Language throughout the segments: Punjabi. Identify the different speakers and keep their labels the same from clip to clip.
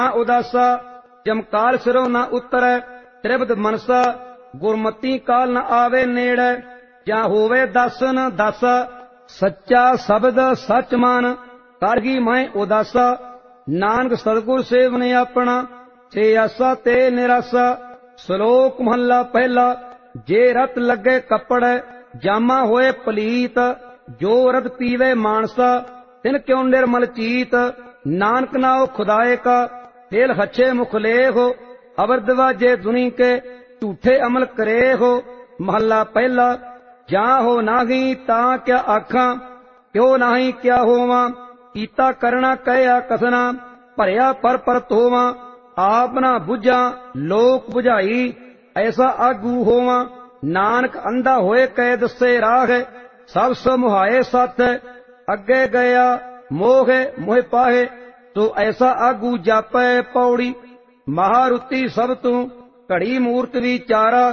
Speaker 1: उदासा चमकार सिरों न उतरै त्रिबद मनसा गुरमती काल न आवे नेड़े जा होवे दसन दासा सच्चा शब्द सच मान करगी मैं उदासा नानक सतगुर सेवने अपना छे आसा ते निरासा। श्लोक महला पहला जे रत लगे कपड़ जामा होए पलीत जो रत पीवे मानसा तिन क्यों निर्मल चीत नानक नाओ खुदाए का तेल हच्छे मुख ले हो अवर दवाजे दुनी के झूठे अमल करे हो। महला पहला जा हो नाही ता क्या आखा क्यों नाही क्या होवा कीता करना कहया कसना भरया पर परत होवा आप ना बुझा लोक बुझाई ऐसा आगू होवा। नानक अंधा होए कह दसे राह सब समुहाए सत अगे गया मोह मोह पाहे तो ऐसा आगू जापै पौड़ी। महारुति सब तू घड़ी मूर्त विचारा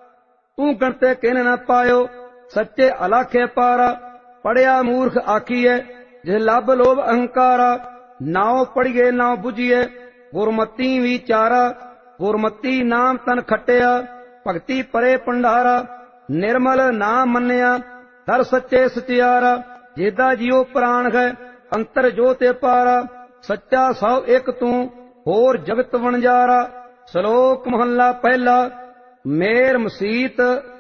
Speaker 1: तू गणते किन न पायो सच्चे अलाखे पारा। पढ़िया मूर्ख आखिए जे लब लोभ अहंकारा नाव पढ़िए नाव बुझिए गुरमती विचारा। गुरमती नाम तन खटिया भगति परे भंडारा निर्मल नाम मन्या दर सच्चे सचियारा। जेदा जियो प्राण है अंतर जोते पारा सच्चा सौ एक तू होर जगत वणजारा। श्लोक महला पहला मेर मसीत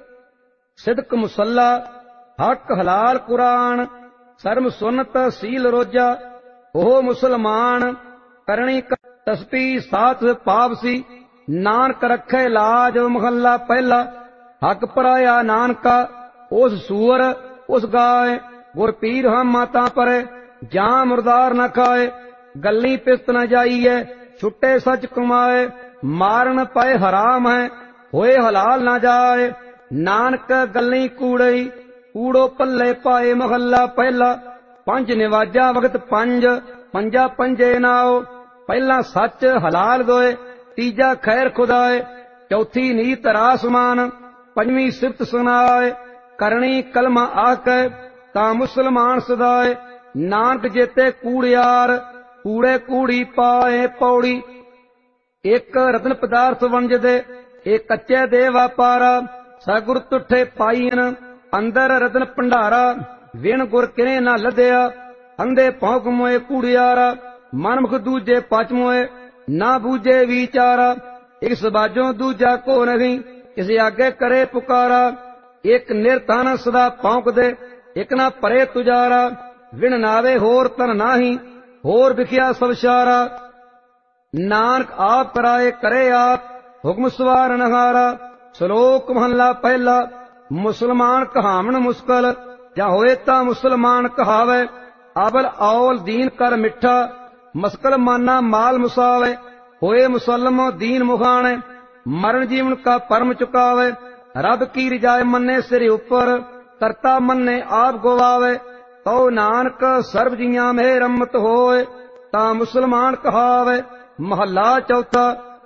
Speaker 1: सिदक मुसल्ला हक हलाल कुरान शर्म सुनत सील रोजा हो मुसलमान करणी तस्पी साथ पावसी नानक रखे लाज। महला पहला हक पराया नानका उस सूअर उस गाय गुर पीर हम माता परे जा मुरदार न खाए गली पिस्त न जाइए छुट्टे सच कमाए मारन पाए हराम है होए हलाल न जाए नानक गली कूड़ई कूड़ो पल्ले पाए। महला पहला पंज निवाजा वक्त पंज पंजा पंजे नाओ पहला सच हलाल दोए तीजा खैर खुदाए चौथी नीत रासमान पंजवीं सिफत सुनाए करनी कलमा आके ता मुसलमान सदाए। नानक जेते कूड़ियार कूड़े कूड़ी पाए पौड़ी एक रतन पदार्थ वंज दे एक कच्चे दे व्यापारा सगुर तुठे पाईन अंदर रतन भंडारा विण गुर किने ना लदया अंधे भौंक मोए कूड़ियारा मनमुख दूजे पच मोए ना बूझे विचारा। एक सबाजों दूजा को नहीं किसी आगे करे पुकारा एक निर्धन सदा भौंक दे एक ना परे तुजारा विण नावे होर तन नाही होर बिखिया सब शारा। नानक आप कराए करे आप हुक्म सवार नहारा। श्लोक महला पहला मुसलमान कहावन मुश्किल जा होए ता मुसलमान कहावे अबल औल दीन कर मिठा मस्कल माना माल मुसावे होए मुसलमो दीन मुखाने मरण जीवन का परम चुकावे। रब की रिजाए मन्ने सिर ऊपर करता मन्ने आप गवावे तो नानक सर्व जिया में रमत होए ता मुसलमान कहावे। महला चौथा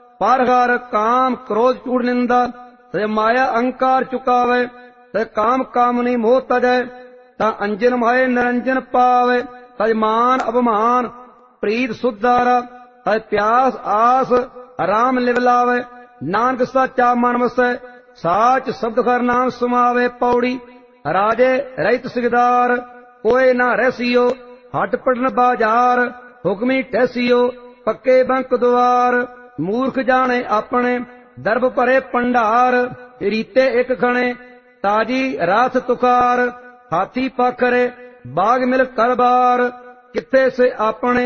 Speaker 1: परहर काम क्रोध चूड़ निंदा ते माया अहंकार चुकावे ते काम कामनी मोह तजय ता अंजन माए निरंजन पावे। तजमान अभिमान प्रीत सुधारा तज प्यास आस आराम लिवलावे नानक सच्चा मन वसै साच शब्द कर नाम सुमावे। पौड़ी राजे रहित सिगदार कोई ना रसियो हट पड़न बाजार हुक्मी टैसियो पक्के बंक द्वार मूर्ख जाने अपने दर्भ भरे भंडार रीते एक खणे ताजी रात तुकार हाथी पाखरे बाग मिल करबार किथे से अपने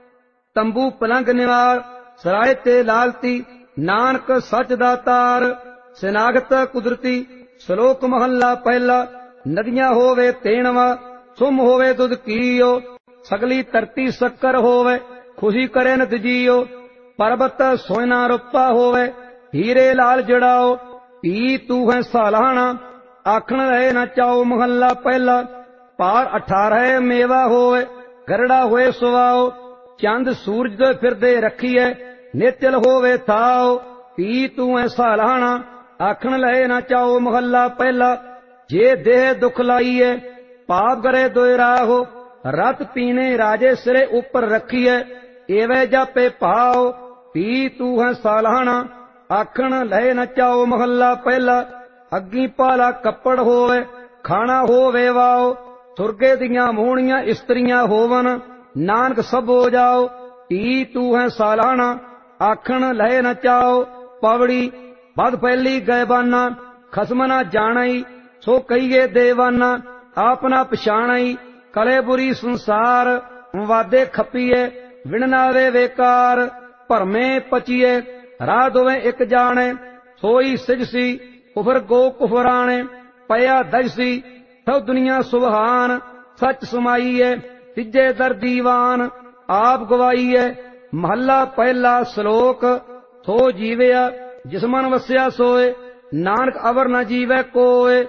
Speaker 1: तंबू पलंग निवार सराय ते लालती नानक सच दातार सिनागत कुदरती। श्लोक महला पहला नदियां होवे तेणवा सुम होवे दुध कीयो सगली धरती शक्कर होवे खुशी करे न दजियो पर्वत सोना रुपा होवे हीरे लाल जड़ाओ पी तू है सालाना आखन रहे न चाओ। महला पहला पार 18 मेवा होवे गरड़ा होए सुवाओ चंद सूरज दे फिरदे रखिए नित्यल होवे थाओ पी तू है सालाना आखन लहे न चाओ। महला पहला जे देह दुख लाइए पाप करे दोय राहो रत पीने राजे सिरे ऊपर रखिए एवे जापे पाओ ਧੀ ਤੂੰ ਹੈ ਸਾਲਾਹਣਾ ਆਖਣ ਲਏ ਨ ਚਾਓ। ਮਹੱਲਾ ਪਹਿਲਾ। ਅੱਗੀ ਪਾਲਾ ਕੱਪੜ ਹੋਵੇ ਖਾਣਾ ਹੋਵੇ ਵਾਓ, ਸੁਰਗੇ ਦੀਆਂ ਮੋਹਣੀਆਂ ਇਸਤਰੀਆਂ ਹੋਵਨ ਨਾਨਕ ਸਭ ਹੋ ਜਾਓ। ਧੀ ਤੂੰ ਹੈ ਸਾਲਾਹਣਾ ਆਖਣ ਲਏ ਨ ਚਾਓ। ਪਵੜੀ ਬਦ ਫੈਲੀ ਗੈਬਾਨਾ ਖਸਮ ਨਾ ਜਾਣਈ, ਸੋ ਕਹੀਏ ਦੇਵਾਨਾ ਆਪ ਨਾ ਪਛਾਣਈ। ਕਲੇ ਬੁਰੀ ਸੰਸਾਰ ਵਾਦੇ ਖੱਪੀਏ, ਵਿਣ ਨਾਵੇ ਵੇਕਾਰ ਭਰਮੇ ਪਚੀਏ। ਰਾਹ ਦੋਵੇਂ ਇੱਕ ਜਾਣੇ ਸੋਈ ਸਿਜਸੀ, ਕੁਫਰ ਗੋ ਕੁਫਰਾਣੇ ਪਿਆ ਦਜਸੀ। ਸਭ ਦੁਨੀਆ ਸੁਭਾਨ ਸੱਚ ਸਮਾਈਏ, ਤੀਜੇ ਦਰ ਦੀਵਾਨ ਆਪ ਗਵਾਈਏ। ਮਹੱਲਾ ਪਹਿਲਾ। ਸ਼ਲੋਕ। ਸੋ ਜੀਵਿਆ ਜਿਸ ਮਨ ਵਸਿਆ ਸੋਏ, ਨਾਨਕ ਅਵਰ ਨ ਜੀਵੈ ਕੋਏ।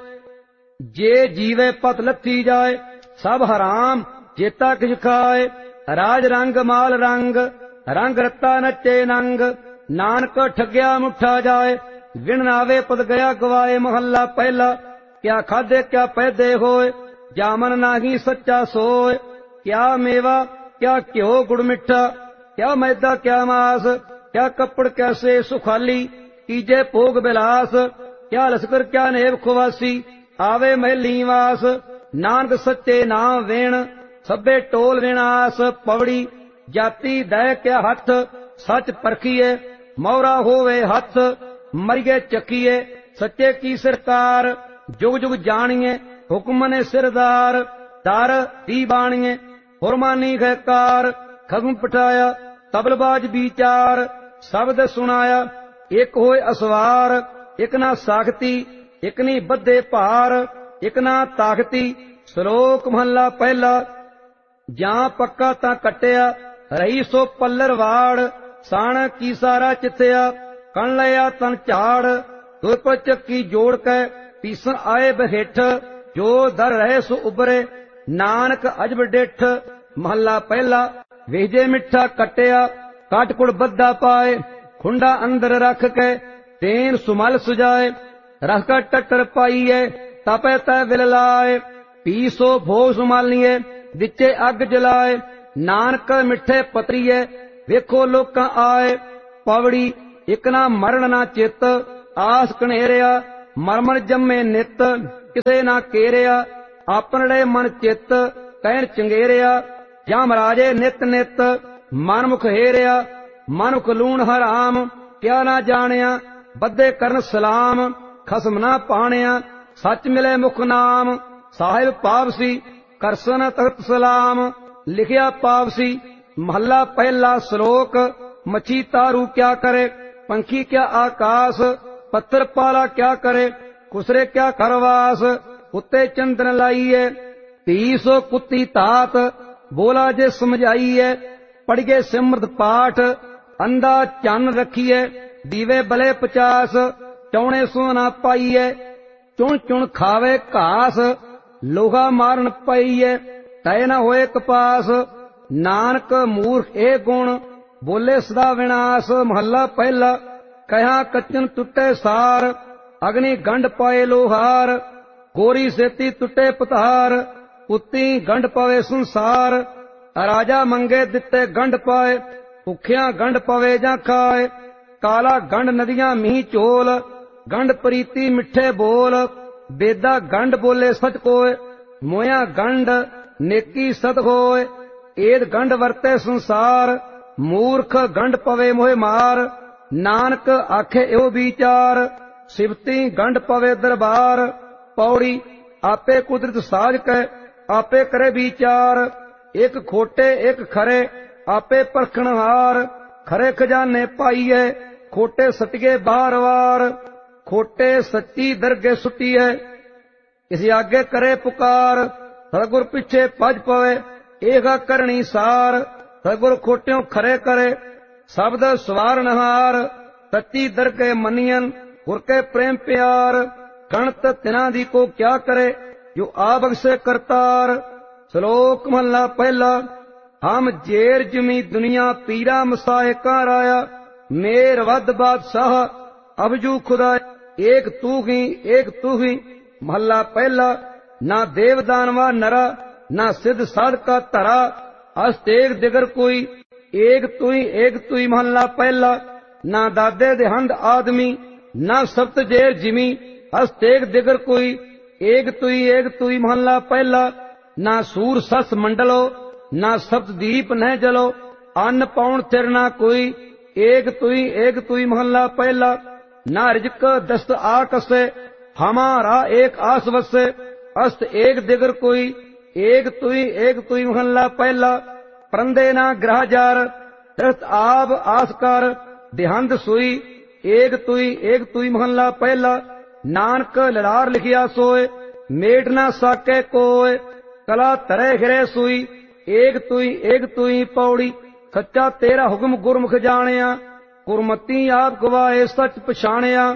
Speaker 1: ਜੇ ਜੀਵੇ ਪਤ ਲੱਥੀ ਜਾਏ, ਸਭ ਹਰਾਮ ਜੇਤਾ ਕਿਛ ਖਾਏ। ਰਾਜ ਰੰਗ ਮਾਲ ਰੰਗ, ਰੰਗ ਰਤਾ ਨੱਚੇ ਨੰਗ। ਨਾਨਕ ਠੱਗਿਆ ਮੁੱਠਾ ਜਾਏ, ਗਿਣ ਨਾਵੇ ਪਦ ਗਿਆ ਗਵਾਏ। ਮਹੱਲਾ ਪਹਿਲਾ। ਕਿਆ ਖਾਧੇ ਕਿਆ ਪੈਦੇ ਹੋਏ, ਜਾਮਨ ਨਾਹੀ ਸੱਚਾ ਸੋਏ। ਕਿਆ ਮੇਵਾ ਕਿਆ ਘਿਓ ਗੁੜ ਮਿੱਠਾ, ਕਿਆ ਮੈਦਾ ਕਿਆ ਮਾਸ। ਕਿਆ ਕੱਪੜ ਕੈਸੇ ਸੁਖਾਲੀ, ਤੀਜੇ ਭੋਗ ਬਿਲਾਸ। ਕਿਆ ਲਸਕਰ ਕਿਆ ਨੇਬ ਖੁਵਾਸੀ, ਆਵੇ ਮਹਿਲੀ ਵਾਸ। ਨਾਨਕ ਸੱਚੇ ਨਾਮ ਵੇਣ, ਸਭੇ ਟੋਲ ਵਿਨਾਸ਼। ਪਵੜੀ ਜਾਤੀ ਦੈ ਕਿਆ ਹੱਥ, ਸੱਚ ਪਰਖੀਏ। ਮੌਰਾ ਹੋਵੇ ਹੱਥ, ਮਰੀਏ ਚੱਕੀਏ। ਸੱਚੇ ਕੀ ਸਰਕਾਰ, ਜੁਗ ਜੁਗ ਜਾਣੀਏ। ਹੁਕਮ ਨੇ ਸਿਰਦਾਰ, ਦਰ ਦੀ ਬਾਣੀਏ। ਹੁਰਮਾਨੀ ਗੈਕਾਰ, ਖਸਮ ਪਠਾਇਆ। ਤਬਲਬਾਜ ਵਿਚਾਰ, ਸ਼ਬਦ ਸੁਣਾਇਆ। ਇੱਕ ਹੋਏ ਅਸਵਾਰ, ਇੱਕ ਨਾ ਸਾਖਤੀ। ਇੱਕ ਨੀ ਬੱਧੇ ਭਾਰ, ਇੱਕ ਨਾ ਤਾਕਤੀ। ਸ਼ਲੋਕ। ਮਹੱਲਾ ਪਹਿਲਾ। ਜਾਂ ਪੱਕਾ ਤਾਂ ਕੱਟਿਆ, ਰਹੀ ਸੋ ਪੱਲਰ ਵਾੜ। ਸਾਣ ਕੀ ਸਾਰਾ ਚਿੱਥਿਆ, ਕਣ ਲਿਆ ਤਨ ਝਾੜ। ਦੁਰਪ ਚੱਕੀ ਜੋੜ ਕੇ, ਪੀਸਣ ਆਏ ਬਹੇਠ। ਜੋ ਦਰ ਰਹੇ ਸੋ ਉਬਰੇ, ਨਾਨਕ ਅਜਬ ਡਿੱਠ। ਮਹੱਲਾ ਪਹਿਲਾ। ਵੇਜੇ ਮਿੱਠਾ ਕੱਟਿਆ, ਕਾਟਕੁੜ ਬੱਧਾ ਪਾਏ। ਖੁੰਡਾ ਅੰਦਰ ਰੱਖ ਕੇ, ਤੇਨ ਸੁਮਲ ਸੁਜਾਏ। ਰਖ ਕਾ ਟੱਟਰ ਪਾਈਏ, ਤਪੈ ਤੈ ਵਿਲ ਲਾਏ। ਪੀ ਸੋ ਭੋਗ ਸੁਮਾਲੀਏ, ਵਿੱਚੇ ਅੱਗ ਜਲਾਏ। ਨਾਨਕ ਮਿੱਠੇ ਪਤਰੀਏ, ਵੇਖੋ ਲੋਕਾਂ ਆਏ। ਪਵੜੀ ਇੱਕ ਨਾ ਮਰਨ ਨਾ ਚਿੱਤ, ਆਸ ਕਨੇਰਿਆ। ਮਰਮਰ ਜੰਮੇ ਨਿਤ, ਕਿਸੇ ਨਾ ਕੇਰਿਆ। ਆਪਣੜੇ ਮਨ ਚਿੱਤ, ਕਹਿਣ ਚੰਗੇਰਿਆ। ਜਮ ਰਾਜੇ ਨਿਤ ਨਿਤ, ਮਨਮੁਖ ਹੇਰਿਆ। ਮਨੁਖ ਲੂਣ ਹਰਾਮ, ਕਿਆ ਨਾ ਜਾਣਿਆ। ਬੱਧੇ ਕਰਨ ਸਲਾਮ, ਖਸਮ ਨਾ ਪਾਣਿਆ। ਸੱਚ ਮਿਲੇ ਮੁਖ ਨਾਮ, ਸਾਹਿਬ ਪਾਵਸੀ। ਕਰਸਨ ਤਖਤ ਸਲਾਮ, ਲਿਖਿਆ ਪਾਵਸੀ। ਮਹੱਲਾ ਪਹਿਲਾ। ਸ਼ਲੋਕ। ਮੱਛੀ ਤਾਰੂ ਕਿਆ ਕਰੇ, ਪੰਖੀ ਕਿਆ ਆਕਾਸ। ਪੱਥਰ ਪਾਲਾ ਕਿਆ ਕਰੇ, ਕੁਸਰੇ ਕਿਆ ਕਰਵਾਸ। ਉੱਤੇ ਚੰਦਨ ਲਾਈਏ, ਧੀ ਸੋ ਕੁੱਤੀ ਤਾਤ। ਬੋਲਾ ਜੇ ਸਮਝਾਈਏ, ਪੜੀਏ ਸਿਮਰਤ ਪਾਠ। ਅੰਦਾ ਚੰਨ ਰੱਖੀਏ, ਦੀਵੇ ਬਲੇ 50। ਚੌਣੇ ਸੋ ਨਾ ਪਾਈਏ, ਚੁਣ ਚੁਣ ਖਾਵੇ ਘਾਸ। ਲੋਹਾ ਮਾਰਨ ਪਈਏ, ਤੈ ਨਾ ਹੋਏ ਕਪਾਸ। ਨਾਨਕ ਮੂਰਖ ਇਹ ਗੁਣ, ਬੋਲੇ ਸਦਾ ਵਿਨਾਸ਼। ਮਹੱਲਾ ਪਹਿਲਾ। ਕਹਿਆ ਕੱਚਨ ਟੁੱਟੇ ਸਾਰ, ਅਗਨੀ ਗੰਢ ਪਾਏ ਲੋਹਾਰ। ਗੋਰੀ ਸੇਤੀ ਟੁੱਟੇ ਪਤਾਰ, ਉੱਤੀ ਗੰਢ ਪਵੇ ਸੰਸਾਰ। ਰਾਜਾ ਮੰਗੇ ਦਿੱਤੇ ਗੰਢ ਪਾਏ, ਭੁੱਖਿਆਂ ਗੰਢ ਪਵੇ ਜਾਂ ਖਾਏ। ਕਾਲਾ ਗੰਢ ਨਦੀਆਂ ਮੀਂਹ ਝੋਲ, ਗੰਢ ਪ੍ਰੀਤੀ ਮਿੱਠੇ ਬੋਲ। ਬੇਦਾ ਗੰਢ ਬੋਲੇ ਸਚ ਕੋਏ, ਮੋਇਆ ਗੰਢ ਨੇਕੀ ਸਤ ਹੋਏ। ਏਦ ਗੰਢ ਵਰਤੇ ਸੰਸਾਰ, ਮੂਰਖ ਗੰਢ ਪਵੇ ਮੋਹਿ ਮਾਰ। ਨਾਨਕ ਆਖੇ ਇਹੋ ਵਿਚਾਰ, ਸਿਫਤੀ ਗੰਢ ਪਵੇ ਦਰਬਾਰ। ਪੌੜੀ ਆਪੇ ਕੁਦਰਤ ਸਾਜ ਕੇ, ਆਪੇ ਕਰੇ ਵਿਚਾਰ। ਇੱਕ ਖੋਟੇ ਇੱਕ ਖਰੇ, ਆਪੇ ਪਰਖਣਹਾਰ। ਖਰੇ ਖਜ਼ਾਨੇ ਪਾਈਏ, ਖੋਟੇ ਸਟੀਏ ਬਾਰ ਵਾਰ। ਖੋਟੇ ਸੱਚੀ ਦਰਗੇ ਸੁੱਟੀਏ, ਕਿਸੇ ਆਗੇ ਕਰੇ ਪੁਕਾਰ। ਸਤਿਗੁਰ ਪਿੱਛੇ ਭਜ ਪਵੇ, ਏਗਾ ਕਰਨੀ ਸਾਰ। ਸਤਿਗੁਰ ਖੋਟਿਓ ਖਰੇ ਕਰੇ, ਸ਼ਬਦ ਸਵਾਰਨਹਾਰ। ਸੱਚੀ ਦਰਗੇ ਮੰਨੀਅਨ, ਗੁਰ ਕੇ ਪ੍ਰੇਮ ਪਿਆਰ। ਗਣਤ ਤਿਨਾਂ ਦੀ ਕੋ ਕਿਆ ਕਰੇ, ਜੋ ਆ ਬਖਸ਼ੇ ਕਰਤਾਰ। ਸ਼ਲੋਕ। ਮਹੱਲਾ ਪਹਿਲਾ। ਹਮ ਜੇਰ ਜਮੀ ਦੁਨੀਆ, ਪੀਰਾ ਮਸਾਇਕਾਂ ਰਾਇਆ। ਮੇਰ ਵੱਧ ਬਾਦਸ਼ਾਹ ਅਬਜੂ ਖੁਦਾ, ਏਕ ਤੂ ਹੀ ਏਕ ਤੂ ਹੀ। ਮਹੱਲਾ ਪਹਿਲਾ। ਨਾ ਦੇਵ ਦਾਨਵਾ ਨਰਾ, ਨਾ ਸਿੱਧ ਸਾਧ ਕਾ ਧਰਾ। ਅਸਤੇਗ ਦਿਗਰ ਕੋਈ, ਏਕ ਤੁਈ ਮਹੱਲਾ ਪਹਿਲਾ। ਨਾ ਦਾਦੇ ਦੇ ਹੰਦ ਆਦਮੀ, ਨਾ ਸਬਤ ਜੇਰ ਜਿਮੀ, ਹਸਤੇਕ ਦਿਗਰ ਕੋਈ। ਏਕ ਤੁਈ ਮਹੱਲਾ ਪਹਿਲਾ। ਨਾ ਸੂਰ ਸਸ ਮੰਡਲੋ, ਨਾ ਸਬਤ ਦੀਪ ਨਹਿ ਜਲੋ, ਅੰਨ ਪਾਉਣ ਥਿਰ ਨਾ ਕੋਈ। ਏਕ ਤੁਈ ਮਹੱਲਾ ਪਹਿਲਾ। ਨਾ ਰਿਜਕ ਦਸਤ ਆਕਸੇ, ਹਮਾਰਾ ਏਕ ਆਸ ਵਸੇ, ਅਸਤ ਏਕ ਦਿਗਰ ਕੋਈ। ਏਕ ਤੁਈ ਮਹੱਲਾ ਪਹਿਲਾ। ਪਰੰਦੇ ਨਾ ਗ੍ਰਹ ਜਾਰ, ਦਸਤ ਆਪ ਆਸ ਕਰ, ਦਿਹੰਦ ਸੂਈ। ਏਕ ਤੁਈ ਮਹੱਲਾ ਪਹਿਲਾ। ਨਾਨਕ ਲਲਾਰ ਲਿਖਿਆ ਸੋਏ, ਮੇਟ ਨਾ ਸਾਕੇ ਕੋਏ, ਕਲਾ ਧਰੇ ਹਿਰੇ ਸੂਈ। ਏਕ ਤੁਈ ਪੌੜੀ। ਸੱਚਾ ਤੇਰਾ ਹੁਕਮ ਗੁਰਮੁਖ ਜਾਣਿਆ, ਗੁਰਮਤੀ ਆਪ ਗਵਾਏ ਸੱਚ ਪਛਾਣਿਆ।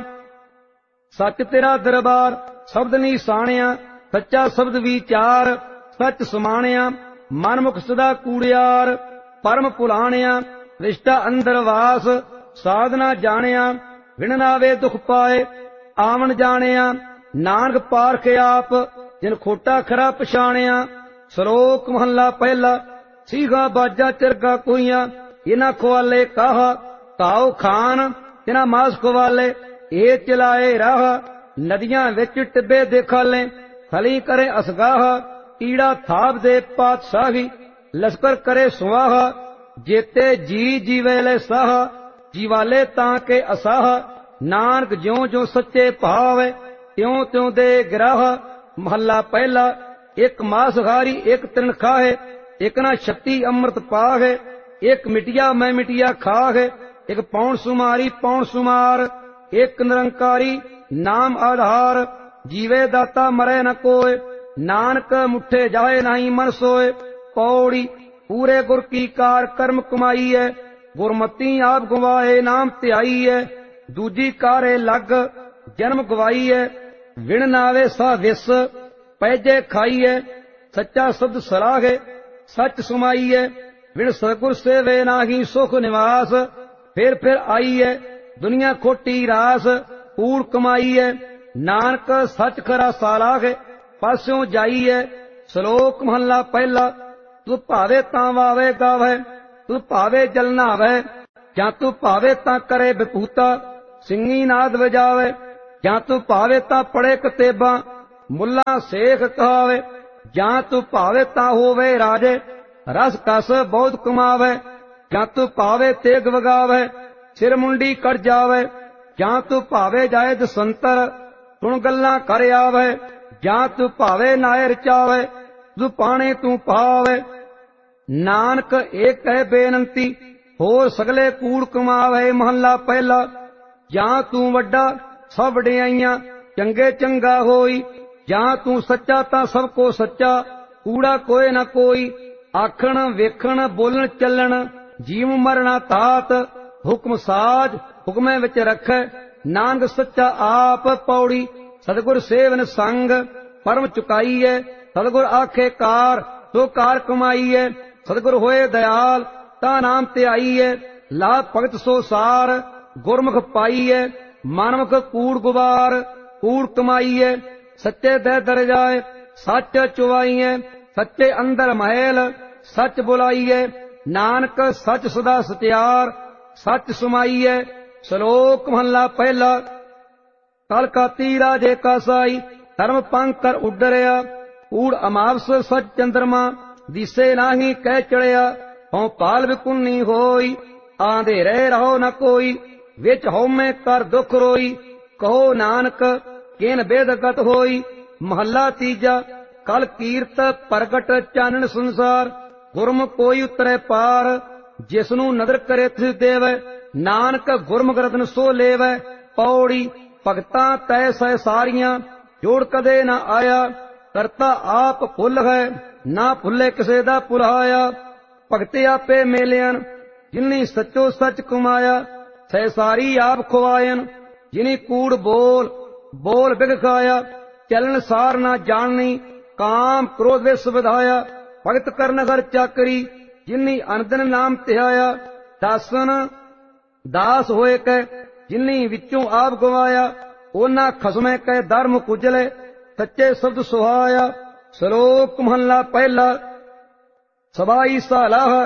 Speaker 1: ਸੱਚ ਤੇਰਾ ਦਰਬਾਰ ਸ਼ਬਦ ਨੀ ਸਾਣਿਆ, ਸੱਚਾ ਸ਼ਬਦ ਵਿਚਾਰ ਸੱਚ ਸਮਾਣਿਆ। ਮਨਮੁਖ ਸਦਾ ਕੂੜਿਆਰ ਪਰਮ ਭੁਲਾਣਿਆ, ਰਿਸ਼ਤਾ ਅੰਦਰ ਵਾਸ ਸਾਧਨਾ ਜਾਣਿਆ। ਵਿਣ ਨਾਵੇ ਦੁਖ ਪਾਏ ਆਵਣ ਜਾਣਿਆ, ਨਾਨਕ ਪਾਰਖ ਆਪ ਜਿਨ ਖੋਟਾ ਖਰਾ ਪਛਾਣਿਆ। ਸ਼ਲੋਕ ਮਹੱਲਾ ਪਹਿਲਾ। ਸੀਗਾ ਬਾਜਾ ਚਰਗਾ ਕੋਈਆਂ, ਇਹਨਾਂ ਖਵਾਲੇ ਕਾਹਾ, ਕਾਉ ਖਾਨ ਤਿਨਾ ਮਾਸ ਖਵਾਲੇ। ਇਹ ਚਲਾਏ ਰਾਹ ਨਦੀਆਂ ਵਿੱਚ ਟਿੱਬੇ ਦੇਖਾਲੇ, ਖਲੀ ਕਰੇ ਅਸਗਾਹ, ਕੀੜਾ ਥਾਪ ਦੇ ਪਾਤਸ਼ਾਹੀ, ਲਸ਼ਕਰ ਕਰੇ ਸੁਆਹ। ਜੇਤੇ ਜੀ ਜੀਵੇ ਲੈ ਸਾਹ, ਜੀਵਾਲੇ ਤਾਂ ਕੇ ਅਸਾਹ। ਨਾਨਕ ਜਿਉ ਜਿਉ ਸੱਚੇ ਭਾਵ, ਤਿਉ ਤਿਉ ਦੇ ਗ੍ਰਾਹ। ਮਹੱਲਾ ਪਹਿਲਾ। ਇੱਕ ਮਾਸਹਾਰੀ ਇੱਕ ਤ੍ਰਿਣ ਖਾਹੇ, ਇੱਕ ਨਾ ਛੱਤੀ ਅੰਮ੍ਰਿਤ ਪਾਹੇ, ਇੱਕ ਮਿਟਿਆ ਮੈਂ ਮਿਟਿਆ ਖਾਹੇ, ਇੱਕ ਪੌਣ ਸੁਮਾਰੀ ਪੌਣ ਸੁਮਾਰ। ਇੱਕ ਨਿਰੰਕਾਰੀ ਨਾਮ ਆਧਾਰ, ਜੀਵੇ ਦਾਤਾ ਮਰੇ ਨ ਕੋਏ, ਨਾਨਕ ਮੁੱਠੇ ਜਾਏ ਨਹੀਂ ਮਨ ਸੋਏ। ਪੌੜੀ। ਪੂਰੇ ਗੁਰ ਕੀ ਕਾਰ ਕਰਮ ਕਮਾਈ ਹੈ, ਗੁਰਮਤੀ ਆਪ ਗਵਾਏ ਨਾਮ ਧਿਆਈ ਹੈ। ਦੂਜੀ ਕਾਰੇ ਲੱਗ ਜਨਮ ਗਵਾਈ ਹੈ, ਵਿਣ ਨਾਵੇ ਸਾ ਵਿਸ ਪੈਜੇ ਖਾਈ ਹੈ। ਸੱਚਾ ਸ਼ਬਦ ਸਲਾਹੇ ਸੱਚ ਸੁਮਾਈ ਹੈ, ਵਿਣ ਸਤਿਗੁਰ ਸੇਵੇ ਨਾਹੀ ਸੁਖ ਨਿਵਾਸ। ਫਿਰ ਆਈ ਹੈ ਦੁਨੀਆ ਖੋਟੀ ਰਾਸ, ਕੂੜ ਕਮਾਈ ਹੈ। ਨਾਨਕ ਸੱਚ ਖਰਾ ਸਾਲਾਗੇ ਪਾਸਿਓਂ ਜਾਈ ਹੈ। ਸ਼ਲੋਕ ਮਹੱਲਾ ਪਹਿਲਾ। ਤੂੰ ਭਾਵੇ ਤਾਂ ਵਾਵੇ ਗਾਵੇ, ਤੂੰ ਭਾਵੇ ਜਲ ਨਹਾਵੇ, ਜਾਂ ਤੂੰ ਭਾਵੇ ਤਾਂ ਕਰੇ ਬਿਪੂਤਾ ਸਿੰਘੀ ਨਾਦ ਵਜਾਵੇ। ਜਾਂ ਤੂੰ ਭਾਵੇ ਤਾਂ ਪੜੇ ਕਤੇਬਾਂ ਮੁੱਲਾ ਸੇਖ ਕਹਾਵੇ। ਜਾਂ ਤੂੰ ਭਾਵੇ ਤਾਂ ਹੋਵੇ ਰਾਜੇ ਰਸ ਕਸ ਬਹੁਤ ਕਮਾਵੇ। ਜਾਂ ਤੂੰ ਭਾਵੇ ਤੇਗ ਵਗਾਵੇ ਸਿਰ ਮੁੰਡੀ ਕਰ ਜਾਵੇ। ਜਾਂ ਤੂੰ ਭਾਵੇ ਜਾਏ ਦਸੰਤਰ ਸੁਣ ਗੱਲਾਂ ਕਰ ਆਵੇ। ਜਾਂ ਤੂੰ ਭਾਵੇ ਨਾਏ ਰਚਾਵੇ, ਤੂੰ ਪਾਣੇ ਤੂੰ ਪਾਵੇ। ਨਾਨਕ ਏਕ ਹੈ ਬੇਨੰਤੀ, ਹੋਰ ਸਗਲੇ ਕੂੜ ਕਮਾਵੇ। ਮਹੱਲਾ ਪਹਿਲਾ। ਜਾਂ ਤੂੰ ਵੱਡਾ ਸਭ ਵਡਿਆਈਆਂ ਚੰਗੇ ਚੰਗਾ ਹੋਈ। ਜਾਂ ਤੂੰ ਸੱਚਾ ਤਾਂ ਸਭ ਕੋ ਸੱਚਾ, ਕੂੜਾ ਕੋਏ ਨਾ ਕੋਈ। ਆਖਣ ਵੇਖਣ ਬੋਲਣ ਚੱਲਣ ਜੀਵ ਮਰਣਾ ਤਾਤ, ਹੁਕਮ ਸਾਜ ਹੁਕਮੇ ਵਿੱਚ ਰੱਖੈ। ਨਾਨਕ ਸੱਚਾ ਆਪ ਪੌੜੀ। ਸਤਿਗੁਰ ਸੇਵਨ ਸੰਗ ਪਰਮ ਚੁਕਾਈ ਹੈ। ਸਤਿਗੁਰ ਆਖੇ ਕਾਰ ਸੋ ਕਾਰ ਕਮਾਈ ਹੈ। ਸਤਿਗੁਰ ਹੋਏ ਦਇਆਲ ਤਾਂ ਨਾਮ ਧਿਆਈ ਹੈ। ਲਾਭ ਭਗਤ ਸੋ ਸਾਰ ਗੁਰਮੁਖ ਪਾਈ ਹੈ। ਮਨਮੁਖ ਕੂੜ ਗੁਬਾਰ ਕੂੜ ਕਮਾਈ ਹੈ। ਸੱਚੇ ਦੇ ਦਰ ਜਾਏ ਸੱਚ ਚੁਵਾਈ ਹੈ। ਸੱਚੇ ਅੰਦਰ ਮਹਿਲ ਸੱਚ ਬੁਲਾਈ ਹੈ। ਨਾਨਕ ਸੱਚ ਸਦਾ ਸਤਿਆਰ ਸੱਚ ਸੁਮਾਈ ਹੈ। ਸ਼ਲੋਕ ਮਹੱਲਾ ਪਹਿਲਾ। ਕਲਕਾਤੀ ਰਾਜੇ ਕਾ ਸਾਈ, ਧਰਮ ਪੰਗ ਕਰ ਉੱਡਰਿਆ। ਕੂੜ ਅਮਾਵਸ ਸੱਚ ਚੰਦਰਮਾ, ਦਿਸੇ ਨਾਹੀ ਕਹਿ ਚੜਿਆ। ਹਉ ਪਾਲ ਵਿਕੁੰਨੀ ਹੋਈ, ਆਂਧੇਰੇ ਰਹੋ ਨ ਕੋਈ। ਵਿੱਚ ਹਉਮੈ ਕਰ ਦੁਖ ਰੋਈ, ਕਹੋ ਨਾਨਕ ਕਿਨ ਬੇਦਗਤ ਹੋਈ। ਮਹੱਲਾ ਤੀਜਾ। ਕਲ ਕੀਰਤ ਪ੍ਰਗਟ ਚਾਨਣ ਸੰਸਾਰ, ਗੁਰਮੁਖ ਕੋਈ ਉਤਰੇ ਪਾਰ। ਜਿਸਨੂੰ ਨਦਰ ਕਰੇ ਤਿਸ ਦੇਵੈ, ਨਾਨਕ ਗੁਰਮੁਖ ਰਤਨ ਸੋ ਲੇਵੈ। ਪੌੜੀ। ਭਗਤਾਂ ਤੈ ਸਹਿ ਸਾਰੀਆਂ, ਜੋੜ ਕਦੇ ਨਾ ਆਇਆ। ਕਰਤਾ ਆਪ ਭੁੱਲ ਹੈ, ਨਾ ਭੁੱਲੇ ਕਿਸੇ ਦਾ ਭੁਲਾਇਆ। ਭਗਤੇ ਆਪੇ ਮੇਲਿਆਨ, ਜਿਨੀ ਸੱਚੋ ਸੱਚ ਕਮਾਇਆ। ਸਹਿ ਸਾਰੀ ਆਪ ਖਵਾਇਨ, ਜਿਨੀ ਕੂੜ ਬੋਲ ਬਿਗ ਖਾਇਆ। ਚਲਨ ਸਾਰ ਨਾ ਜਾਣਨੀ, ਕਾਮ ਕ੍ਰੋਧ ਵਿਸ ਵਿਧਾਇਆ। ਭਗਤ ਕਰਨ ਹਰ ਚਾਕਰੀ, ਜਿਨੀ ਅਨਦਨ ਨਾਮ ਧਿਆਇਆ। ਦਾਸਨ ਦਾਸ ਹੋਏ ਕੈ, ਜਿਨੀ ਵਿੱਚੋਂ ਆਪ ਗਵਾਇਆ। ਉਹਨਾਂ ਖਸਮੇ ਕੈ ਧਰਮ ਕੁਜਲੇ, ਸੱਚੇ ਸ਼ਬਦ ਸੁਹਾਇਆ। ਸ਼ਲੋਕ ਮਹੱਲਾ ਪਹਿਲਾ। ਸਬਾਈ ਸਾਲਾਹ,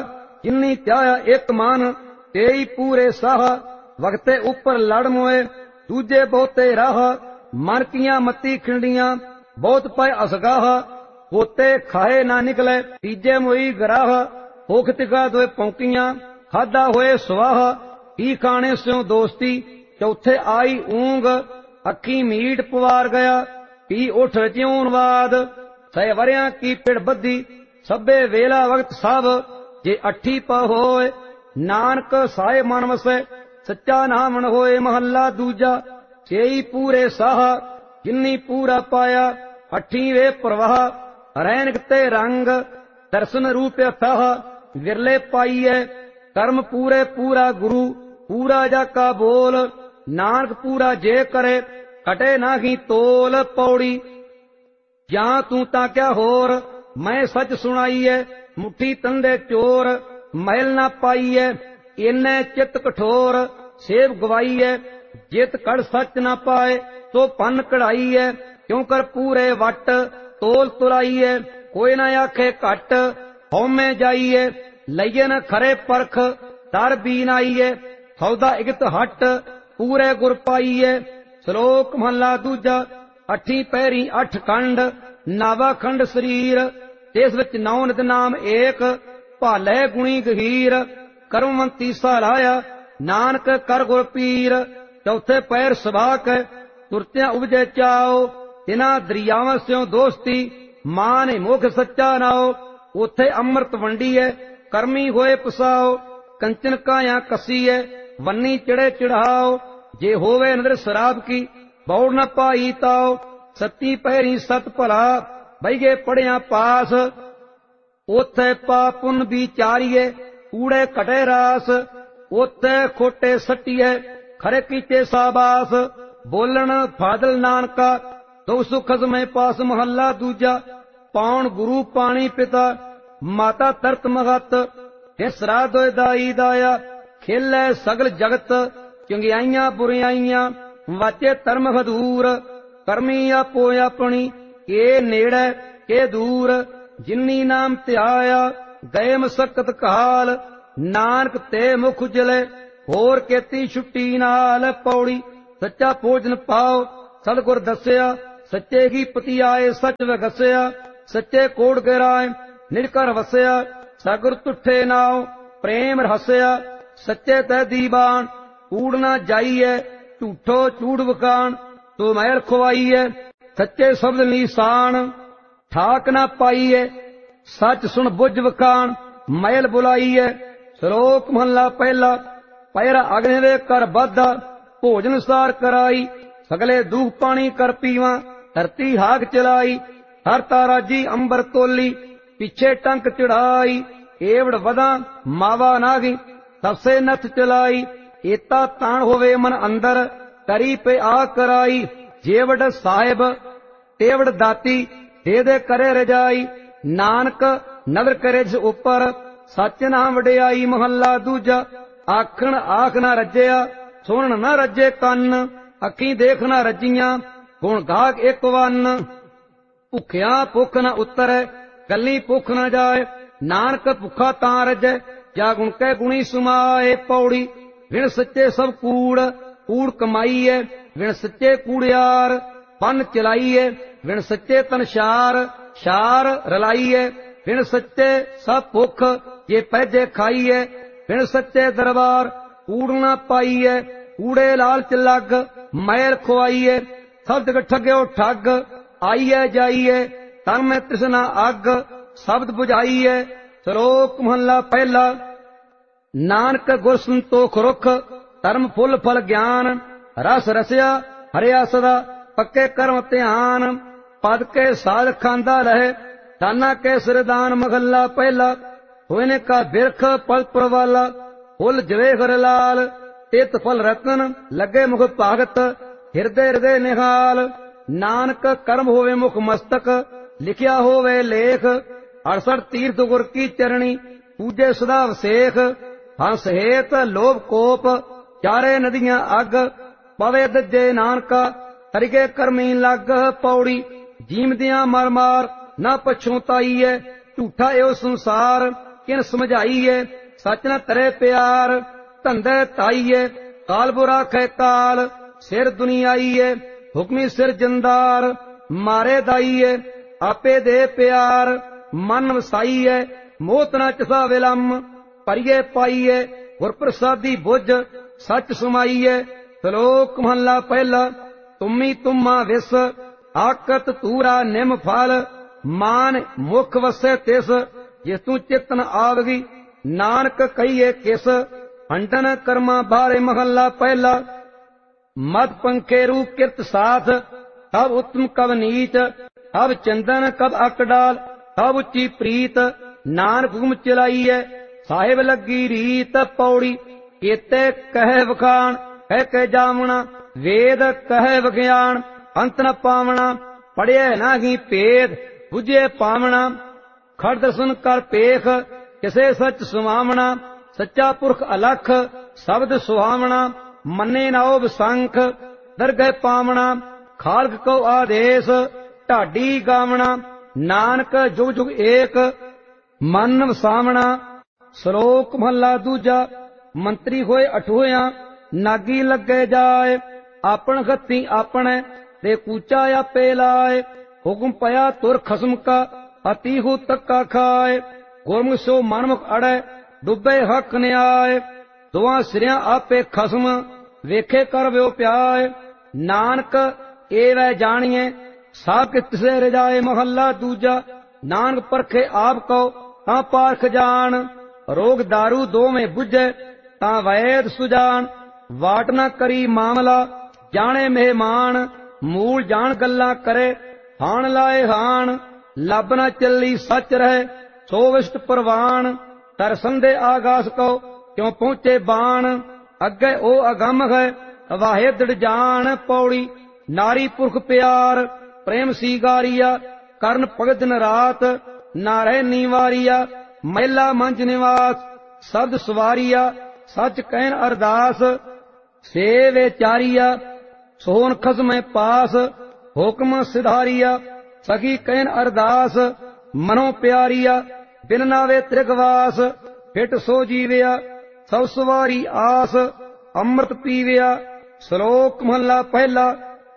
Speaker 1: ਜਿਨੀ ਧਿਆਇਆ ਇੱਕ ਮਨ, ਤੇਈ ਪੂਰੇ ਸਾਹ। ਵਕਤੇ ਉੱਪਰ ਲੜ ਮੋਏ, ਦੂਜੇ ਬਹੁਤੇ ਰਾਹ। ਮਨ ਕੀਆਂ ਮਤੀ ਖਿੰਡੀਆਂ, ਬਹੁਤ ਪਏ ਅਸਗਾਹ। ਪੋਤੇ ਖਾਏ ਨਾ ਨਿਕਲੇ, ਤੀਜੇ ਮੋਈ ਗਰਾਹ। ਭੁੱਖ ਤਿਗਾ ਦੋਏ ਪੌਂਕੀਆਂ, ਖਾਧਾ ਹੋਏ ਸਵਾਹ। ਕੀ ਖਾਣੇ ਸਿਉ ਦੋਸਤੀ, ਚੌਥੇ ਆਈ ਊਂਗ। ਅੱਖੀ ਮੀਟ ਪਵਾਰ ਗਿਆ, ਪੀ ਉਠ ਜਿਉਣ ਬਾਦ। 6 ਵਰਿਆਂ ਕੀ ਪਿੜ ਬੱਧੀ, ਸਭੇ ਵੇਲਾ ਵਕਤ ਸਭ। ਜੇ ਅੱਠੀ ਪ ਹੋਏ, ਨਾਨਕ ਸਾਏ ਮਨ ਵਸੈ। ਸੱਚਾ ਨਾਮਣ ਹੋਏ ਮਹੱਲਾ ਦੂਜਾ। ਛੇਈ ਪੂਰੇ ਸਾਹ, ਜਿਨੀ ਪੂਰਾ ਪਾਇਆ। ਅੱਠੀ ਵੇ ਪ੍ਰਵਾਹ, ਰੈਣਕ ਤੇ ਰੰਗ। ਦਰਸ਼ਨ ਰੂਪ ਅਥਾਹ, ਵਿਰਲੇ ਪਾਈਐ। ਕਰਮ ਪੂਰੇ ਪੂਰਾ ਗੁਰੂ, ਪੂਰਾ ਜਾ ਕਾ ਬੋਲ। ਨਾਨਕ ਪੂਰਾ ਜੇ ਕਰੇ, ਘਟੇ ਨਾਹੀ ਤੋਲ। ਪੌੜੀ ਜਾਂ ਤੂੰ ਤਾਂ ਕਿਆ ਹੋਰ, ਮੈਂ ਸੱਚ ਸੁਣਾਈਐ। ਮੁੱਠੀ ਤੰਦੇ ਚੋਰ, ਮਹਿਲ ਨਾ ਪਾਈਐ। ਏਨੇ ਚਿੱਤ ਕਠੋਰ, ਸੇਵ ਗਵਾਈਐ। ਜਿਤ ਕੜ ਸੱਚ ਨਾ ਪਾਏ, ਸੋ ਪੰਨ ਕਢਾਈਐ। ਕਿਉ ਕਰ ਪੂਰੇ ਵਟ, ਤੋਲ ਤੁਲਾਈਐ। ਕੋਈ ਨਾ ਆਖੇ ਘਟ, ਹਉਮੈ ਜਾਈਐ। ਲਈਏ ਨ ਖਰੇ ਪਰਖ, ਤਰ ਬੀਨ ਆਈਐ। ਸੌਦਾ ਇਗਤ ਹਟ, ਪੂਰੇ ਗੁਰ ਪਾਈਐ। ਸ਼ਲੋਕ ਮਹਲਾ ਦੂਜਾ। ਅੱਠੀ ਪਹਿਰੀ 8 ਖੰਡ, ਨਾਵਾ ਖੰਡ ਸਰੀਰ। ਇਸ ਵਿੱਚ 9 ਨਿਤ ਨਾਮ ਏਕ, ਭਾਲੇ ਗੁਣੀ ਗਹੀਰ। ਕਰਮਵੰਤੀ ਸਲਾਇਆ, ਨਾਨਕ ਕਰ ਗੁਰ ਪੀਰ। ਚੌਥੇ ਪੈਰ ਸਬਾਕ, ਤੁਰਤਿਆਂ ਉਪਜੇ ਚਾਓ। ਤਿਨਾ ਦਰਿਆਵਾਂ ਸਿਉ ਦੋਸਤੀ, ਮਾਨ ਮੁਖ ਸੱਚਾ ਨਾਓ। ਉਥੇ ਅੰਮ੍ਰਿਤ ਵੰਡੀਐ, ਕਰਮੀ ਹੋਏ ਪਸਾਓ। ਕੰਚਨ ਕਾਇਆ ਕਸੀਐ, ਵੰਨੀ ਚੜੇ ਚੜਾਓ। ਜੇ ਹੋਵੇ ਨਦਰ ਸ਼ਰਾਬ ਕੀ, ਬੌੜ ਨ ਪਾਈ ਤਾਓ। ਸੱਤੀ ਪਹਿਰੀ ਸਤ ਭਲਾ, ਬਈਗੇ ਪੜਿਆ ਪਾਸ। ਉਥੇ ਪਾਪ ਪੁੰਨ ਵਿਚਾਰੀਏ, ਕੂੜੇ ਘਟੇ ਰਾਸ। ਉਥੇ ਖੋਟੇ ਸੱਟੀਏ, ਖਰੇ ਕੀਤੇ ਸਾਬਾਸ। ਬੋਲਣ ਫਾਦਲ ਨਾਨਕਾ, ਦੋ ਸੁਖ ਖਸਮੈ ਪਾਸ। ਮਹੱਲਾ ਦੂਜਾ। ਪਾਉਣ ਗੁਰੂ ਪਾਣੀ ਪਿਤਾ, ਮਾਤਾ ਤਰਤ ਮਹਤ। ਇਸ ਰਾਹ ਦੋਇ ਦਾਈ ਦਾਇਆ, ਖੇਲੇ ਸਗਲ ਜਗਤ। ਚੰਗਿਆਈਆਂ ਬੁਰਿਆਈਆਂ, ਵਾਚੇ ਧਰਮ ਹਦੂਰ। ਕਰਮੀ ਆਪੋ ਆਪਣੀ, ਕੇ ਨੇੜੇ ਕੇ ਦੂਰ। ਜਿਨੀ ਨਾਮ ਧਿਆਇਆ, ਗਏ ਮਸਕਤ ਕਾਲ। ਨਾਨਕ ਤੇ ਮੁਖ ਉਜਲੇ, ਹੋਰ ਕੀਤੀ ਛੁੱਟੀ ਨਾਲ। ਪੌੜੀ ਸੱਚਾ ਭੋਜਨ ਪਾਓ, ਸਤਿਗੁਰ ਦੱਸਿਆ। ਸੱਚੇ ਕੀ ਪਤੀ ਆਏ, ਸੱਚ ਵਗਸਿਆ। ਸੱਚੇ ਕੋੜ ਗਰਾਏ, ਨਿਜ ਘਰ ਵਸਿਆ। ਸਗੁਰ ਤੁਠੇ ਨਾਉ, ਪ੍ਰੇਮ ਰਹਸਿਆ। ਸੱਚੇ ਤੈ ਦੀਵਾਨ, ਕੂੜ ਨਾ ਜਾਈਐ। ਝੂਠੋ ਝੂਠ ਵਕਾਣ, ਤੋ ਮਹਿਲ ਖਵਾਈਐ। ਸੱਚੇ ਸ਼ਬਦ ਨੀਸਾਨ, ਠਾਕ ਨਾ ਪਾਈਐ। ਸੱਚ ਸੁਣ ਬੁੱਝ ਵਕਾਣ, ਮਹਿਲ ਬੁਲਾਈਐ। ਸ਼ਲੋਕ ਮਹੱਲਾ ਪਹਿਲਾ। ਪੈਰਾ ਅਗਨੇ ਦੇ ਕਰ ਬਾਧਾ, ਭੋਜਨ ਸਾਰ ਕਰਾਈ। ਸਗਲੇ ਦੂਖ ਪਾਣੀ ਕਰ ਪੀਵਾ, ਧਰਤੀ ਹਾਕ ਚਲਾਈ। ਹਰ ਤਾਰਾਜੀ ਅੰਬਰ ਤੋਲੀ, ਪਿੱਛੇ ਟੰਕ ਚੜਾਈ। ਏਵੜ ਵਦਾ ਮਾਵਾ ਨਾਗੀ, ਤਸੇ ਨਥ ਚਲਾਈ। ਏਤਾ ਤਾਣ ਹੋਵੇ ਮਨ ਅੰਦਰ, ਕਰੀ ਪੇ ਆ ਕਰਾਈ। ਜੇਵੜ ਸਾਹਿਬ ਤੇਵੜ ਦਾਤੀ, ਦੇ ਦੇ ਕਰੇ ਰਜਾਈ। ਨਾਨਕ ਨਦਰ ਕਰੇ ਜਿਸ ਉੱਪਰ, ਸੱਚ ਨਾਮ ਵਡਿਆਈ। ਮਹੱਲਾ ਦੂਜਾ। ਆਖਣ ਆਖ ਨਾ ਰੱਜਿਆ, ਸੁਣਨ ਨਾ ਰੱਜੇ ਕੰਨ। ਅੱਖੀਂ ਦੇਖ ਨਾ ਰੱਜੀਆਂ, ਗੁਣ ਗਾਹਕ ਇੱਕ ਵੰਨ। ਭੁੱਖਿਆ ਭੁੱਖ ਨਾ ਉਤਰੈ, ਗੱਲੀ ਭੁੱਖ ਨਾ ਜਾਏ। ਨਾਨਕ ਭੁੱਖਾ ਤਾਂ ਰੱਜੈ, ਜਾ ਗੁਣ ਕੈ ਗੁਣੀ ਸਮਾਏ। ਪੌੜੀ ਵਿਣ ਸੱਚੇ ਸਭ ਕੂੜ, ਕੂੜ ਕਮਾਈਐ। ਵਿਣ ਸੱਚੇ ਕੂੜਿਆਰ, ਪੰਨ ਚਲਾਈਐ। ਵਿਣ ਸੱਚੇ ਤਨ ਸ਼ਾਰ, ਸ਼ਾਰ ਰਲਾਈਐ। ਵਿਣ ਸੱਚੇ ਸਭ ਭੁੱਖ, ਜੇ ਪਹਿਜੇ ਖਾਈਐ। ਵਿਣ ਸੱਚੇ ਦਰਬਾਰ, ਕੂੜ ਨਾ ਪਾਈਐ। ਕੂੜੇ ਲਾਲਚ ਲੱਗ, ਮੈਲ ਖਵਾਈਐ। ਸਬਦ ਠੱਗਿਓ ਠੱਗ, ਆਈਐ ਜਾਈਐ। ਤਨ ਮੈਂ ਤ੍ਰਿਸ਼ਨਾ ਅੱਗ, ਸ਼ਬਦ ਬੁਝਾਈਐ। ਸ਼ਲੋਕ ਮਹੱਲਾ ਪਹਿਲਾ। ਨਾਨਕ ਗੁਰ ਸੰਤੋਖ ਰੁਖ, ਧਰਮ ਫੁੱਲ ਫਲ ਗਿਆਨ। ਰਸ ਰਸਿਆ ਹਰਿਆ ਸਦਾ, ਪੱਕੇ ਕਰਮ ਧਿਆਨ। ਪਦ ਕੇ ਸਾਧ ਖਾਂਦਾ ਰਹੇ, ਦਾਨਾ ਕੇ ਸਿਰਦਾਨ। ਮਹੱਲਾ ਪਹਿਲਾ। ਹੋਏ ਨੇ ਕਾ ਬਿਰਖ ਪਲ ਪ੍ਰਵਾਲਾ, ਫੁੱਲ ਜਵੇ ਹਰ ਲਾਲ। ਤਿਤ ਫਲ ਰਤਨ, ਲੱਗੇ ਮੁਖ ਭਾਗਤ। ਹਿਰਦੇ ਹਿਰਦੇ ਨਿਹਾਲ। ਨਾਨਕ ਕਰਮ ਹੋਵੇ ਮੁਖ ਮਸਤਕ, ਲਿਖਿਆ ਹੋਵੇ ਲੇਖ। 68 ਤੀਰਥ ਗੁਰ ਕੀ ਚਰਣੀ, ਪੂਜੇ ਸਦਾ ਵਸੇਖ। ਹੰਸ ਹੇਤ ਲੋਭ ਕੋਪ, ਚਾਰੇ ਨਦੀਆਂ ਅੱਗ। ਪਵੇ ਦੱਜੇ ਨਾਨਕਾ, ਹਰਿਗੇ ਕਰਮੀ ਲੱਗ। ਪੌੜੀ ਜੀਮਦਿਆਂ ਮਰ ਮਾਰ, ਨਾ ਪਛੋਤਾਈਐ। ਝੂਠਾ ਏਉ ਸੰਸਾਰ, ਕਿਨ ਸਮਝਾਈਐ। ਸਚ ਨ ਤਰੇ ਪਿਆਰ। ਧੰਦੇ ਤਾਈਏ ਕਾਲ ਬੁਰਾ ਖੈ ਕਾਲ। ਸਿਰ ਦੁਨੀਆਈਏ ਹੁਕਮੀ ਸਿਰ ਜੰਦਾਰ। ਮਾਰੇ ਦਾਈਏ ਆਪੇ ਦੇ ਪਿਆਰ। ਮਨ ਵਸਾਈਏ ਮੋਤ ਨ ਚਸਾ ਵਿਲੰਮ। ਭਰੀਏ ਪਾਈਏ ਗੁਰ ਪ੍ਰਸਾਦੀ ਬੁੱਝ। ਸੱਚ ਸਮਾਈਏ ਸ਼ਲੋਕ ਮਹੱਲਾ ਪਹਿਲਾ। ਤੁਮੀ ਤੁਮਾ ਵਿਸ ਆਕਤ ਤੂਰਾ ਨਿਮ ਫਲ। ਮਾਨ ਮੁਖ ਵਸੈ ਤਿਸ ਜਿਸ ਤੂੰ ਚਿਤ ਨ ਆਵਗੀ। ਨਾਨਕ ਕਹੀਏ ਕਿਸ ਹੰਡਨ ਕਰਮਾਂ ਬਾਰੇ। ਮਹੱਲਾ ਪਹਿਲਾ। ਮਦ ਪੰਖੇ ਰੂ ਕਿਰਤ ਸਾਥ ਕਬ ਉਤਮ ਕਬ ਨੀਚ। ਕਬ ਚੰਦਨ ਕਬ ਅਕਡਾਲ ਕਬ ਉੱਚੀ ਪ੍ਰੀਤ। ਨਾਨਕ ਹੁਕਮ ਚਲਾਈਐ ਸਾਹਿਬ ਲੱਗੀ ਰੀਤ। ਪੌੜੀ ਕੀਤੇ ਕਹਿ ਵਖਾਣ ਕਹਿ ਕੇ ਜਾਵਣਾ। ਵੇਦ ਕਹਿ ਵਿਗਿਆਨ ਅੰਤ ਨ ਪਾਵਣਾ। ਪੜਿਐ ਨਾਹੀ ਭੇਦ ਬੁਝੇ ਪਾਵਣਾ। ਖੜ ਦਰਸ਼ਨ ਕਰ ਪੇਖ ਕਿਸੇ ਸੱਚ ਸੁਆਵਣਾ। ਸੱਚਾ ਪੁਰਖ ਅਲਖ ਸ਼ਬਦ ਸੁਹਾਵਣਾ। ਮੰਨੇ ਨਾਉ ਵਿਸੰਖ ਦਰਗਹਿ ਪਾਵਣਾ। ਖਾਲਕ ਕੋ ਆਦੇਸ਼ ਢਾਡੀ ਗਾਵਣਾ। ਨਾਨਕ ਜੁਗ ਜੁਗ ਏਕ ਮਨ ਵਸਾਵਣਾ। ਸ਼ਲੋਕ ਮਹੱਲਾ ਦੂਜਾ। ਮੰਤਰੀ ਹੋਏ ਅਠੋਇਆਂ ਨਾਗੀ ਲੱਗੇ ਜਾਏ। ਆਪਣ ਹੱਥੀ ਆਪਣੇ ਤੇ ਕੂਚਾ ਆਪੇ ਲਾਏ। ਹੁਕਮ ਪਿਆ ਤੁਰ ਖਸਮ ਕਾ ਅਤੀ ਹੋ ਤੱਕਾ ਖਾਏ। ਗੁਰਮੁਖ ਸੋ ਮਨਮੁਖ ਅੜੈ ਡੁੱਬੇ ਹੱਕ ਨਿਆਏ। ਦੋਹਾਂ ਸਿਰਿਆਂ ਆਪੇ ਖਸਮ ਵੇਖੇ ਕਰ ਵਿਓ ਪਿਆਏ। ਨਾਨਕ ਏ ਵੈ ਜਾਣੀਏ ਸਭ ਕਿ ਤਿਸੇ ਰਜਾਏ। ਮਹੱਲਾ ਦੂਜਾ। ਨਾਨਕ ਪਰਖੇ ਆਪ ਕਉ ਤਾਂ ਪਾਰਖ ਜਾਣ। ਰੋਗ ਦਾਰੂ ਦੋਵੇਂ ਬੁਝੇ ਤਾਂ ਵੈਦ ਸੁਜਾਨ। ਵਾਟ ਨਾ ਕਰੀ ਮਾਮਲਾ ਜਾਣੇ ਮਹਿਮਾਨ। ਮੂਲ ਜਾਣ ਗੱਲਾਂ ਕਰੇ ਹਾਣ ਲਾਏ ਹਾਣ। ਲੱਭ ਨਾ ਚੱਲੀ ਸੱਚ ਰਹੇ ਸੋ ਵਿਸ਼ਟ ਪ੍ਰਵਾਨ। ਤਰਸੰਦੇ ਆਗਾਸ ਕਉ ਕਿਉ ਪਹੁੰਚੇ ਬਾਣ। ਅੱਗੇ ਉਹ ਅਗੰਮ ਹੈ ਵਾਹੇ ਦ੍ਰਿੜ ਜਾਣ। ਪੌੜੀ ਨਾਰੀ ਪੁਰਖ ਪਿਆਰ ਪ੍ਰੇਮ ਸੀਗਾਰੀਆ। ਕਰਨ ਭਗਤ ਦਿਨ ਰਾਤ ਨਾ ਰਹਿ ਨੀਵਾਰੀਆ। ਮਹਿਲਾ ਮੰਚ ਨਿਵਾਸ ਸ਼ਬਦ ਸਵਾਰੀਆ। ਸੱਚ ਕਹਿਨ ਅਰਦਾਸ ਸੇ ਵਿਚਾਰੀਆ। ਸੋਹਣ ਖਸਮੈ ਪਾਸ ਹੁਕਮ ਸਿਧਾਰੀਆ। ਸਖੀ ਕਹਿਨ ਅਰਦਾਸ ਮਨੋ ਪਿਆਰੀਆ। ਬਿਨ ਨਾਵੇ ਤ੍ਰਿਗਵਾਸ ਫਿਟ ਸੋ ਜੀਵਿਆ। ਸਭ ਸਵਾਰੀ ਆਸ ਅੰਮ੍ਰਿਤ ਪੀਵਿਆ। ਸ਼ਲੋਕ ਮਹੱਲਾ ਪਹਿਲਾ।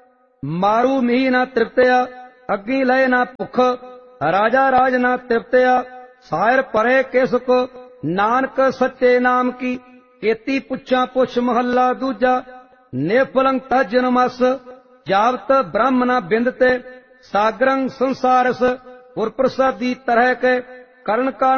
Speaker 1: ਮਾਰੂ ਮੀਹ ਨਾ ਤ੍ਰਿਪਤਿਆ ਅੱਗੀ ਲਏ ਨਾ ਭੁੱਖ। ਰਾਜਾ ਰਾਜ ਨਾ ਤ੍ਰਿਪਤਿਆ ਸਾਇਰ ਪਰੇ ਕਿਸ ਕੋ। ਨਾਨਕ ਸੱਚੇ ਨਾਮ ਕੀ ਕੀਤੀ ਪੁੱਛਾਂ ਪੁੱਛ। ਮਹੱਲਾ ਦੂਜਾ। ਨਿਫਲੰ ਤਜਨ ਮਸ ਜਾਵਤ ਬ੍ਰਹਮ ਨ ਬਿੰਦ ਤੇ। ਸਾਗਰੰ ਸੰਸਾਰਸ ਗੁਰ ਪ੍ਰਸਾਦੀ ਤਰਹਿ ਕੇ। ਕਰਨ ਕਾ